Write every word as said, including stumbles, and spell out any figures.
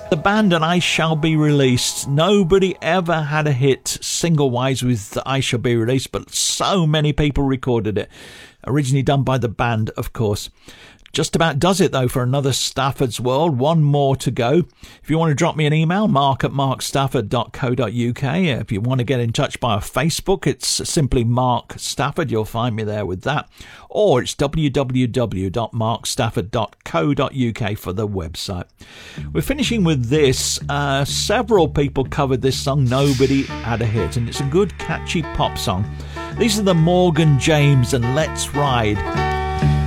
The band and I Shall Be Released. Nobody ever had a hit single-wise with I Shall Be Released, but so many people recorded it. Originally done by the band, of course. Just about does it, though, for another Stafford's World. One more to go. If you want to drop me an email, mark at mark stafford dot co dot uk. If you want to get in touch via Facebook, it's simply Mark Stafford. You'll find me there with that. Or it's w w w dot mark stafford dot co dot uk for the website. We're finishing with this. Uh, several people covered this song. Nobody had a hit. And it's a good, catchy pop song. These are the Morgan James and Let's Ride.